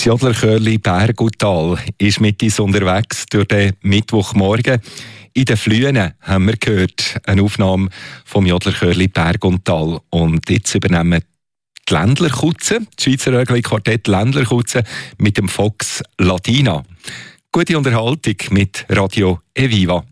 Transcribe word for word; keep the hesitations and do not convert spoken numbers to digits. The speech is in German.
Das Jodlerchörli Berg-und-Tal ist mit uns unterwegs durch den Mittwochmorgen. In den Flühen haben wir gehört, eine Aufnahme vom Jodlerchörli Berg-und-Tal. Und jetzt übernehmen die Ländlerkutze, das Schweizer Rögli-Quartett Ländlerkutze mit dem Fox Latina. Gute Unterhaltung mit Radio Eviva.